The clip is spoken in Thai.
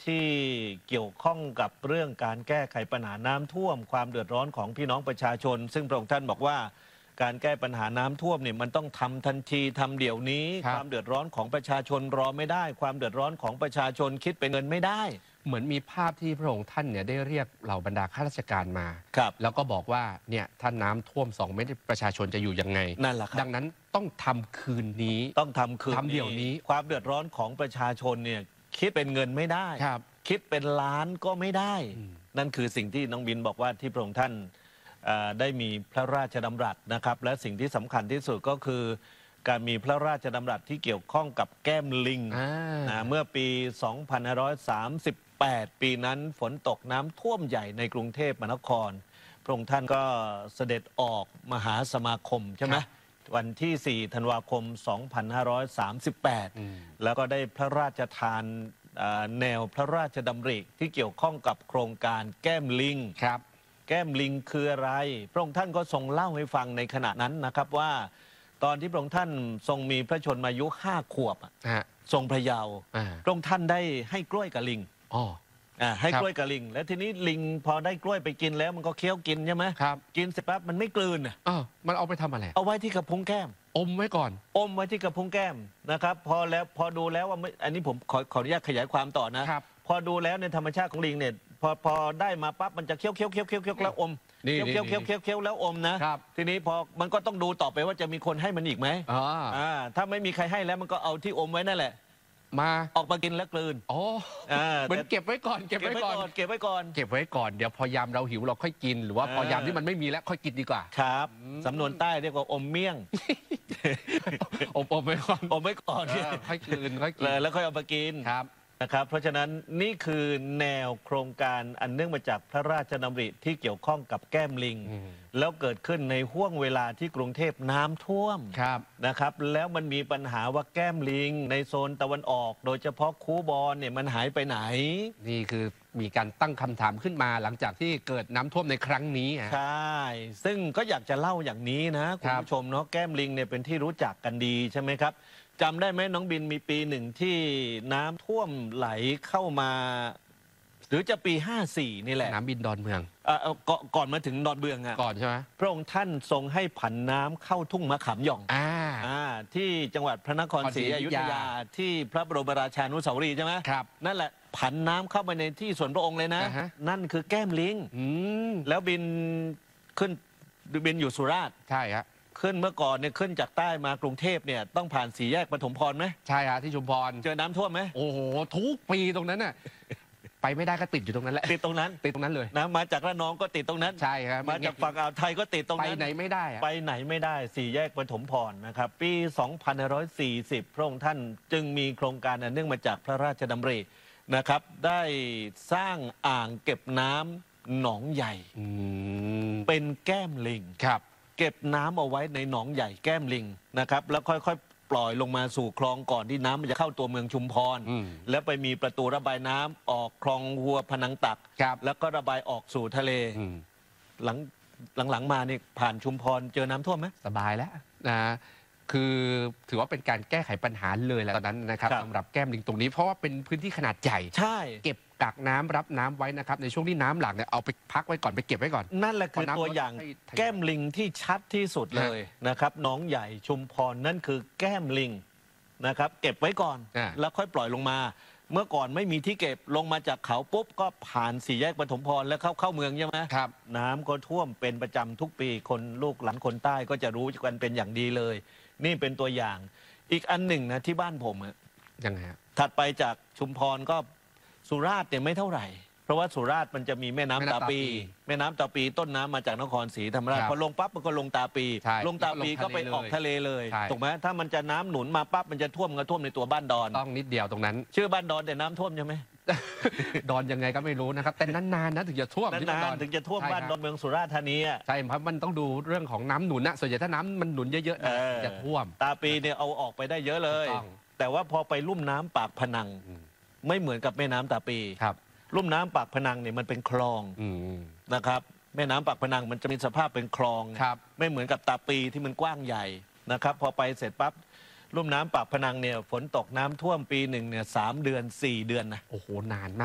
ที่เกี่ยวข้องกับเรื่องการแก้ไขปัญหาน้ำท่วมความเดือดร้อนของพี่น้องประชาชนซึ่งพระองค์ท่านบอกว่าการแก้ปัญหาน้ำท่วมเนี่ยมันต้องทำทันทีทำเดี๋ยวนี้ความเดือดร้อนของประชาชนรอไม่ได้ความเดือดร้อนของประชาชนคิดเป็นเงินไม่ได้เหมือนมีภาพที่พระองค์ท่านเนี่ยได้เรียกเหล่าบรรดาข้าราชการมาแล้วก็บอกว่าเนี่ยถ้าน้ำท่วม2 เมตรประชาชนจะอยู่ยังไงนั่นแหละครับดังนั้นต้องทำคืนนี้ต้องทำคืนทำเดี๋ยวนี้ความเดือดร้อนของประชาชนเนี่ยคิดเป็นเงินไม่ได้คิดเป็นล้านก็ไม่ได้นั่นคือสิ่งที่น้องบินบอกว่าที่พระองค์ท่านได้มีพระราชดำรัสนะครับและสิ่งที่สำคัญที่สุดก็คือการมีพระราชดำรัสที่เกี่ยวข้องกับแก้มลิงเมื่อปี 2538 ปีนั้นฝนตกน้ำท่วมใหญ่ในกรุงเทพมหานครพระองค์ท่านก็เสด็จออกมหาสมาคมใช่ไหมวันที่ 4 ธันวาคม 2538 แล้วก็ได้พระราชทานแนวพระราชดำริที่เกี่ยวข้องกับโครงการแก้มลิงแก้มลิงคืออะไรพระองค์ท่านก็ทรงเล่าให้ฟังในขณะนั้นนะครับว่าตอนที่พระองค์ท่านทรงมีพระชนมายุ5 ขวบทรงพระเยาว์พระองค์ท่านได้ให้กล้วยกับลิงให้กล้วยกับลิงแล้วทีนี้ลิงพอได้กล้วยไปกินแล้วมันก็เคี้ยวกินใช่ไหมกินเสร็จปั๊บมันไม่กลืนมันเอาไปทำอะไรเอาไว้ที่กระพุ้งแก้มอมไว้ก่อนอมไว้ที่กระพุ้งแก้มนะครับพอดูแล้วว่าอันนี้ผมขออนุญาตขยายความต่อนะพอดูแล้วในธรรมชาติของลิงเนี่ยพอได้มาปั๊บมันจะเคี้ยวแล้วอมเคี้ยวแล้วอมนะทีนี้พอมันก็ต้องดูต่อไปว่าจะมีคนให้มันอีกไหมถ้าไม่มีใครให้แล้วมันก็เอาที่อมไว้นั่นแหละมาออกมากินแล้วกลืนเหมือนเก็บไว้ก่อนเก็บไว้ก่อนเดี๋ยวพอยามเราหิวเราค่อยกินหรือว่าพอยามที่มันไม่มีแล้วค่อยกินดีกว่าครับสำนวนใต้เรียกว่าอมเมี่ยงอมไว้ก่อนค่อยกลืนแล้วค่อยเอามากินนะครับเพราะฉะนั้นนี่คือแนวโครงการอันเนื่องมาจากพระราชดำริที่เกี่ยวข้องกับแก้มลิงแล้วเกิดขึ้นในห้วงเวลาที่กรุงเทพน้ำท่วมนะครับแล้วมันมีปัญหาว่าแก้มลิงในโซนตะวันออกโดยเฉพาะคูบอนเนี่ยมันหายไปไหนนี่คือมีการตั้งคำถามขึ้นมาหลังจากที่เกิดน้ำท่วมในครั้งนี้ใช่ซึ่งก็อยากจะเล่าอย่างนี้นะคุณผู้ชมเนาะแก้มลิงเนี่ยเป็นที่รู้จักกันดีใช่ไหมครับจำได้ไหมน้องบินมีปีหนึ่งที่น้ำท่วมไหลเข้ามาหรือจะปี54นี่แหละน้ำบินดอนเมืองก่อนมาถึงดอนเมืองก่อนใช่ไหมพระองค์ท่านทรงให้ผันน้ำเข้าทุ่งมะขามหย่องที่จังหวัดพระนครศรีอยุธยาที่พระบรมราชานุสาวรีย์ใช่ไหมนั่นแหละผันน้ำเข้าไปในที่ส่วนพระองค์เลยนะนั่นคือแก้มลิงแล้วบินอยู่สุราษฎร์ใช่ครับขึ้นเมื่อก่อนเนี่ยขึ้นจากใต้มากรุงเทพเนี่ยต้องผ่าน4 แยกปฐมพรไหมใช่ฮะที่ชุมพรเจอน้ำท่วมไหมโอ้โหทุกปีตรงนั้นน่ะไปไม่ได้ก็ติดอยู่ตรงนั้นแหละติดตรงนั้นเลยนะมาจากระนองก็ติดตรงนั้นใช่ครับมาจากฝั่งอ่าวไทยก็ติดตรงนั้นไปไหนไม่ได้ 4 แยกปฐมพรนะครับปี 2540 พระองค์ท่านจึงมีโครงการอันเนื่องมาจากพระราชดำรินะครับได้สร้างอ่างเก็บน้ำหนองใหญ่เป็นแก้มลิงเก็บน้ำเอาไว้ในหนองใหญ่แก้มลิงนะครับแล้วค่อยๆปล่อยลงมาสู่คลองก่อนที่น้ำมันจะเข้าตัวเมืองชุมพรแล้วไปมีประตูระบายน้ำออกคลองหัวพนังตักแล้วก็ระบายออกสู่ทะเลหลังมานี่ผ่านชุมพรเจอน้ำท่วมไหมสบายแล้วนะคือถือว่าเป็นการแก้ไขปัญหาเลยแหละตอนนั้นนะครับสำหรับแก้มลิงตรงนี้เพราะว่าเป็นพื้นที่ขนาดใหญ่เก็บกักน้ำรับน้ำไว้นะครับในช่วงที่น้ำหลากเนี่ยเอาไปพักไว้ก่อนไปเก็บไว้ก่อนนั่นแหละคือตัวอย่างแก้มลิงที่ชัดที่สุดเลยนะครับหนองใหญ่ชุมพรนั่นคือแก้มลิงนะครับเก็บไว้ก่อนแล้วค่อยปล่อยลงมาเมื่อก่อนไม่มีที่เก็บลงมาจากเขาปุ๊บก็ผ่าน4 แยกปฐมพรแล้วเข้าเมืองใช่ไหมน้ำก็ท่วมเป็นประจำทุกปีคนลูกหลานคนใต้ก็จะรู้กันเป็นอย่างดีเลยนี่เป็นตัวอย่างอีกอันหนึ่งนะที่บ้านผมยังไงถัดไปจากชุมพรก็สุราษฎร์เนี่ยไม่เท่าไหร่เพราะว่าสุราษฎร์มันจะมีแม่น้ำตาปีต้นน้ำมาจากนครศรีธรรมราชพอลงปั๊บมันก็ลงตาปีก็ไปออกทะเลเลยถูกไหมถ้ามันจะน้ำหนุนมาปั๊บมันจะท่วมในตัวบ้านดอนต้องนิดเดียวตรงนั้นชื่อบ้านดอนแต่น้ำท่วมใช่ไหมดอนยังไงก็ไม่รู้นะครับแต่นานๆนะถึงจะท่วมถึงจะท่วมบ้านดอนเมืองสุราษฎร์ธานีใช่ครับมันต้องดูเรื่องของน้ำหนุนนะส่วนใหญ่ถ้าน้ำมันหนุนเยอะๆจะท่วมตาปีเนี่ยเอาออกไปได้เยอะเลยแต่ว่าพอไปลุ่มน้ำปากพนังไม่เหมือนกับแม่น้ำตาปีลุ่มน้ำปากพนังเนี่ยมันเป็นคลองนะครับแม่น้ำปากพนังมันจะมีสภาพเป็นคลองไม่เหมือนกับตาปีที่มันกว้างใหญ่นะครับพอไปเสร็จปั๊บลุ่มน้ำปากพนังเนี่ยฝนตกน้ำท่วมปีหนึ่งเนี่ย3 เดือน 4 เดือนนะโอ้โหนานมาก